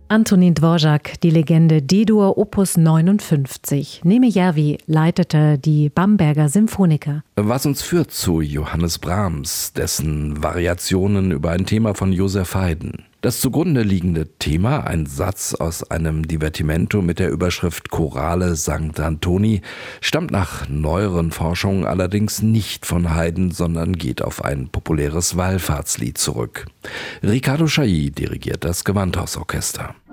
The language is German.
Antonín Dvořák, die Legende D-Dur Opus 59. Neme Järvi leitete die Bamberger Symphoniker. Was uns führt zu Johannes Brahms, dessen Variationen über ein Thema von Joseph Haydn. Das zugrunde liegende Thema, ein Satz aus einem Divertimento mit der Überschrift Chorale Sankt Antoni, stammt nach neueren Forschungen allerdings nicht von Haydn, sondern geht auf ein populäres Wallfahrtslied zurück. Riccardo Chailly dirigiert das Gewandhausorchester.